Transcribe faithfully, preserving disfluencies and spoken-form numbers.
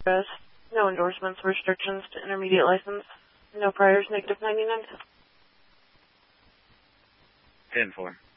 Yes. No endorsements, restrictions to intermediate license. No priors, negative ninety-nine. ten four.